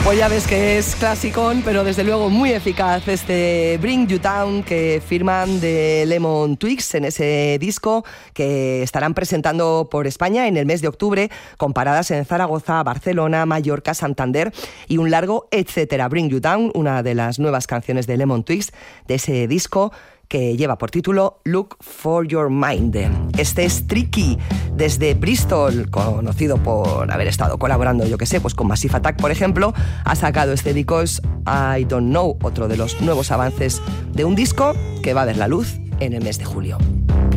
Pues ya ves que es clasicón, pero desde luego muy eficaz este Bring You Down que firman de Lemon Twigs en ese disco que estarán presentando por España en el mes de octubre, con paradas en Zaragoza, Barcelona, Mallorca, Santander y un largo etcétera. Bring You Down, una de las nuevas canciones de Lemon Twigs de ese disco que lleva por título Look for Your Mind. Este es Tricky, desde Bristol, conocido por haber estado colaborando, yo que sé, pues con Massive Attack, por ejemplo, ha sacado este Because I Don't Know, otro de los nuevos avances de un disco que va a ver la luz en el mes de julio.